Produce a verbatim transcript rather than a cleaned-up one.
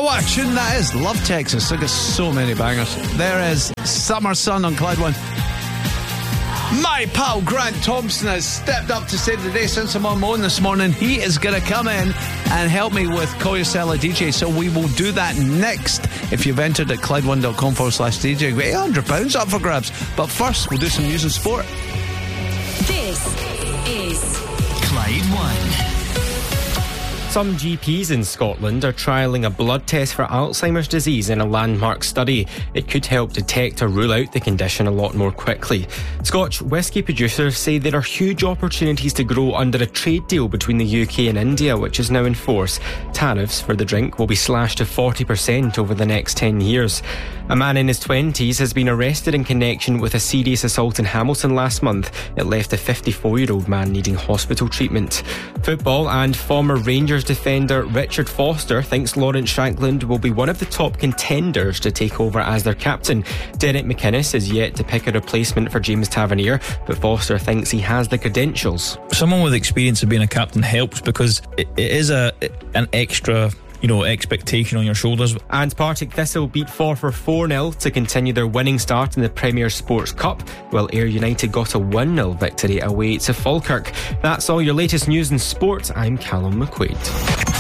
Oh, what a tune that is. Love Texas. I got so many bangers. There is Summer Sun on Clyde One. My pal Grant Thompson has stepped up to save the day since I'm on my own this morning. He is going to come in and help me with Call Your Seller D J. So we will do that next. If you've entered at Clyde One dot com forward slash D J, eight hundred pounds up for grabs. But first, we'll do some news and sport. This is Clyde One. Some G Ps in Scotland are trialling a blood test for Alzheimer's disease in a landmark study. It could help detect or rule out the condition a lot more quickly. Scotch whisky producers say there are huge opportunities to grow under a trade deal between the U K and India, which is now in force. Tariffs for the drink will be slashed to forty percent over the next ten years. A man in his twenties has been arrested in connection with a serious assault in Hamilton last month. It left a fifty-four-year-old man needing hospital treatment. Football and former Rangers defender Richard Foster thinks Lawrence Shankland will be one of the top contenders to take over as their captain. Derek McInnes is yet to pick a replacement for James Tavernier, but Foster thinks he has the credentials. Someone with experience of being a captain helps, because it, it is a an extra, you know, expectation on your shoulders. And Partick Thistle beat Forfar four nil to continue their winning start in the Premier Sports Cup, while Ayr United got a one nil victory away to Falkirk. That's all your latest news and sport. I'm Callum McQuaid.